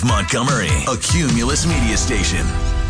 of Montgomery, a Cumulus media station.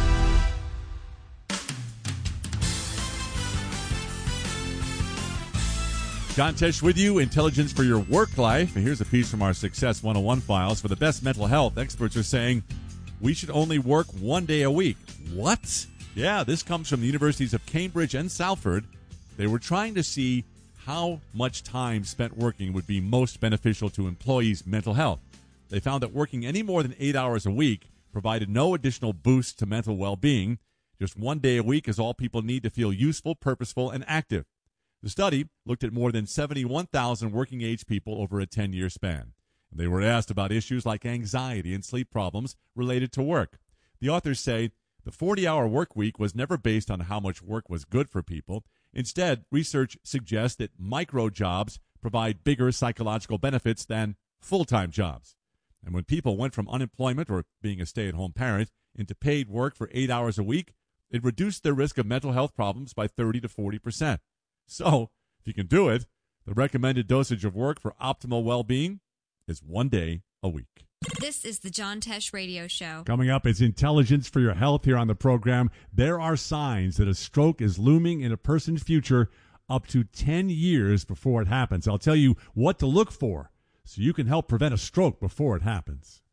John Tesh with you, Intelligence for Your Work Life. And here's a piece from our Success 101 files. For the best mental health, experts are saying we should only work 1 day a week. What? Yeah, this comes from the universities of Cambridge and Salford. They were trying to see how much time spent working would be most beneficial to employees' mental health. They found that working any more than 8 hours a week provided no additional boost to mental well-being. Just 1 day a week is all people need to feel useful, purposeful, and active. The study looked at more than 71,000 working-age people over a 10-year span. They were asked about issues like anxiety and sleep problems related to work. The authors say the 40-hour work week was never based on how much work was good for people. Instead, research suggests that micro-jobs provide bigger psychological benefits than full-time jobs. And when people went from unemployment or being a stay-at-home parent into paid work for 8 hours a week, it reduced their risk of mental health problems by 30 to 40%. So, if you can do it, the recommended dosage of work for optimal well-being is 1 day a week. This is the John Tesh Radio Show. Coming up is Intelligence for Your Health here on the program. There are signs that a stroke is looming in a person's future up to 10 years before it happens. I'll tell you what to look for so you can help prevent a stroke before it happens.